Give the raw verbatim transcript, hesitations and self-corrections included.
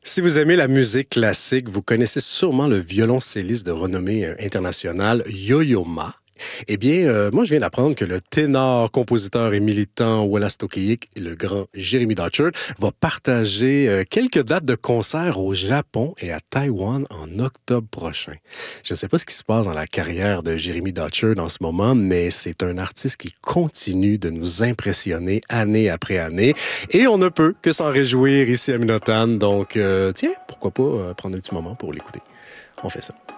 Si vous aimez la musique classique, vous connaissez sûrement le violoncelliste de renommée euh, internationale Yo-Yo Ma. Eh bien, euh, moi, je viens d'apprendre que le ténor, compositeur et militant Wallace Tokeyik et le grand Jeremy Dutcher va partager euh, quelques dates de concerts au Japon et à Taïwan en octobre prochain. Je ne sais pas ce qui se passe dans la carrière de Jeremy Dutcher en ce moment, mais c'est un artiste qui continue de nous impressionner année après année et on ne peut que s'en réjouir ici à Minotan. Donc, euh, tiens, pourquoi pas euh, prendre un petit moment pour l'écouter. On fait ça.